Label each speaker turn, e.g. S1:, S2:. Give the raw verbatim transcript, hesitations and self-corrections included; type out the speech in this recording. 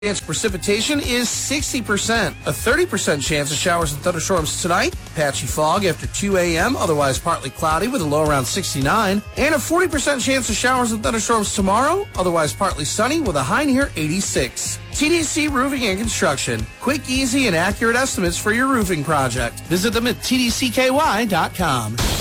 S1: Chance of precipitation is sixty percent. A thirty percent chance of showers and thunderstorms tonight. Patchy fog after two a.m., otherwise partly cloudy with a low around sixty-nine. And a forty percent chance of showers and thunderstorms tomorrow, otherwise partly sunny with a high near eighty-six. T D C Roofing and Construction. Quick, easy, and accurate estimates for your roofing project. Visit them at T D C K Y dot com.